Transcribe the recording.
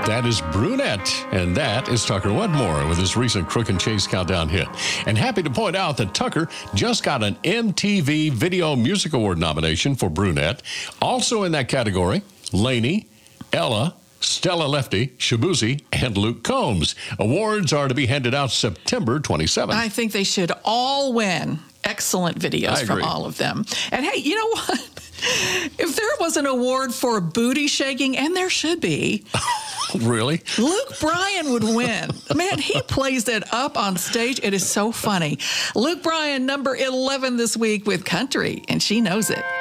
That is Brunette, and that is Tucker Wetmore with his recent Crook and Chase Countdown hit. And happy to point out that Tucker just got an MTV Video Music Award nomination for Brunette. Also in that category, Lainey, Ella, Stella Lefty, Shabuzi, and Luke Combs. Awards are to be handed out September 27th. I think they should all win. Excellent videos from all of them. And hey, you know what? If there was an award for booty shaking, and there should be, really? Luke Bryan would win. Man, he plays it up on stage. It is so funny. Luke Bryan, number 11 this week with Country, and she knows it.